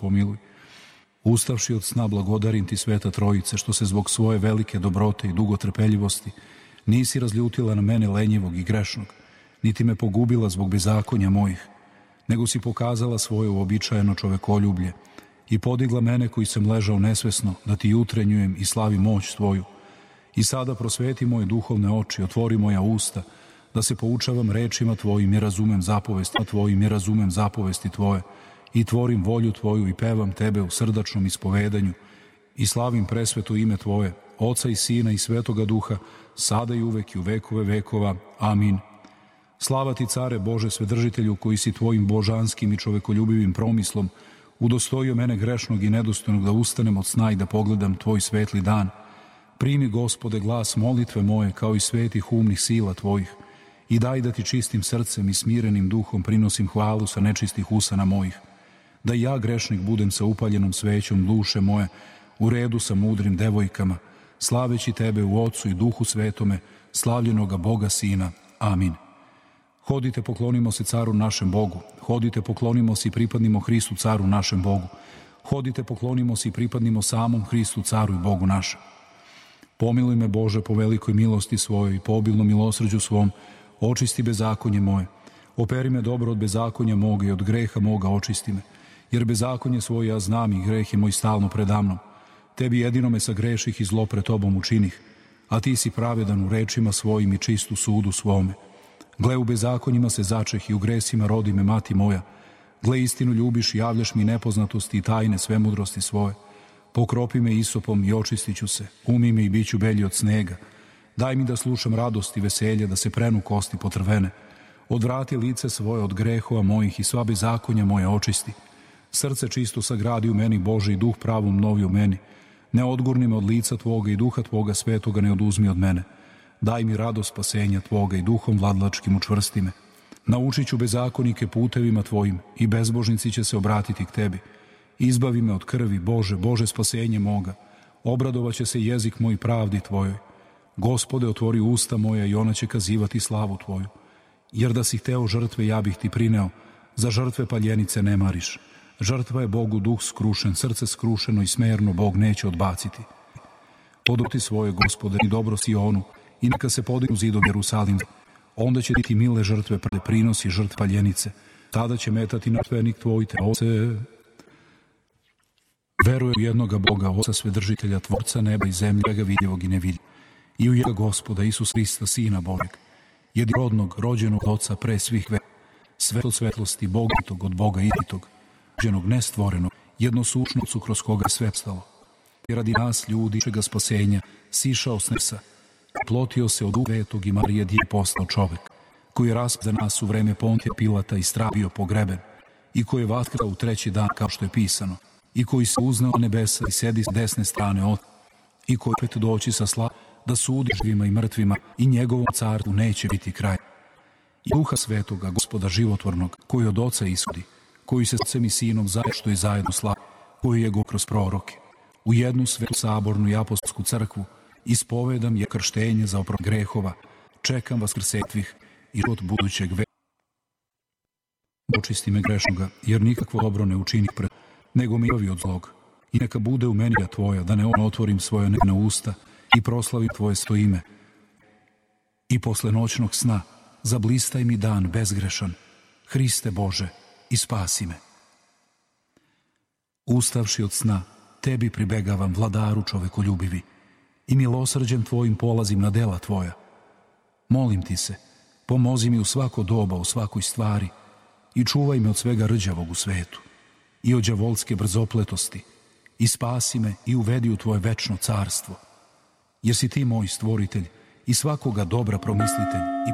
pomiluj. Ustavši od sna, blagodarim ti, Sveta Trojice, što se zbog svoje velike dobrote i dugotrpeljivosti nisi razljutila na mene lenjivog i grešnog, niti me pogubila zbog bezakonja mojih, nego si pokazala svoje uobičajeno čovekoljublje i podigla mene koji sam ležao nesvesno da ti jutrenjujem i slavim moć tvoju. I sada prosveti moje duhovne oči, otvori moja usta, da se poučavam rečima tvojim i razumem zapovesti tvoje, i tvorim volju tvoju i pevam tebe u srdačnom ispovedanju i slavim presveto ime tvoje, Oca i Sina i Svetoga Duha, sada i uvek i u vekove vekova. Amin. Slava ti, Care Bože, Svedržitelju, koji si tvojim božanskim i čovekoljubivim promislom udostojio mene grešnog i nedostojnog da ustanem od sna i da pogledam tvoj svetli dan. Primi, Gospode, glas molitve moje kao i svetih umnih sila tvojih i daj da ti čistim srcem i smirenim duhom prinosim hvalu sa nečistih usana mojih. Da i ja, grešnik, budem sa upaljenom svećom duše moje u redu sa mudrim devojkama, slaveći tebe u Otcu i Duhu Svetome, slavljenoga Boga Sina. Amin. Hodite, poklonimo se Caru našem Bogu. Hodite, poklonimo se i pripadnimo Hristu, Caru našem Bogu. Hodite, poklonimo se i pripadnimo samom Hristu, Caru i Bogu našem. Pomiluj me, Bože, po velikoj milosti svojoj i po obilnom milosrđu svom, očisti bezakonje moje. Operi me dobro od bezakonja moga i od greha moga očisti me, jer bezakonje svoje ja znam i greh je moj stalno predamnom. Tebi jedino me sagreših i zlo pred tobom učinih, a ti si pravedan u rečima svojim i čist u sudu svome. Gle, u bezakonjima se začeh i u gresima rodi me mati moja. Gle, istinu ljubiš i javljaš mi nepoznatosti i tajne svemudrosti svoje. Pokropi me isopom i očistiću se, umi me i biću belji od snega. Daj mi da slušam radost i veselje, da se prenu kosti potrvene. Odvrati lice svoje od grehova mojih i sva bezakonja moje očisti. Srce čisto sagradi u meni, Bože, i duh pravom novi u meni. Ne odgurni me od lica tvoga i duha tvoga svetoga ne oduzmi od mene. Daj mi radost spasenja tvoga i duhom vladlačkim učvrsti me. Naučit ću bezakonike putevima tvojim i bezbožnici će se obratiti k tebi. Izbavi me od krvi, Bože, Bože spasenje moga. Obradovaće se jezik moj pravdi tvojoj. Gospode, otvori usta moja i ona će kazivati slavu tvoju. Jer da si hteo žrtve, ja bih ti prineo. Za žrtve paljenice ne mariš. Žrtva je Bogu duh skrušen, srce skrušeno i smerno Bog neće odbaciti. Podoti svoje, Gospode, i dobro Sionu, i neka se podignu zidom Jerusalim. Onda će ti mile žrtve prinosi žrtve paljenice. Tada će metati na žrtvenik tvoj te oce. Veruje u jednoga Boga, Oca Svedržitelja, Tvorca neba i zemlje, svega vidljivog i nevidljivog, i u jednoga Gospoda, Isus Hrista, Sina Božeg, jedinorodnog, rođenog od Oca pre svih vekova, svetlo svetlosti, Bogitog od Boga iditog, rođenog, nestvorenog, jednosušnog su kroz koga je sve stalo. I radi nas, ljudi, čega spasenja, sišao s neba, plotio se od Svetog i Marije Djevi postao čovek, koji je raspet za nas u vreme Pontija Pilata i bio pogreben, i koji je vaskrao u treći dan, kao što je pisano, i koji se uznao nebesa i sedi s desne strane Oca, i koji opet doći sa slavom da sudi živima i mrtvima, i njegovom carstvu neće biti kraj. I Duha Svetoga, Gospoda životvornog, koji od Oca ishodi, koji se s Otcem i Sinom zajedno i zajedno slavi, koji je go kroz proroke, u jednu svetu sabornu i apostolsku crkvu, ispovedam je krštenje za oprost grehova, čekam vaskrsetvih i život budućeg veka. Očisti me grešnoga, jer nikakvo dobro ne učini pred, nego mi izbavi od zlog. I neka bude u meni tvoja, da ne otvorim svoje nevine usta i proslavim tvoje sveto ime. I posle noćnog sna zablistaj mi dan bezgrešan, Hriste Bože, i spasi me. Ustavši od sna, tebi pribegavam, vladaru čovekoljubivi, i milosrđem tvojim polazim na dela tvoja. Molim ti se, pomozi mi u svako doba, u svakoj stvari, i čuvaj me od svega rđavog u svetu, i od đavolske brzopletosti, i spasi me i uvedi u tvoje večno carstvo, jer si ti moj stvoritelj i svakoga dobra promislitelj i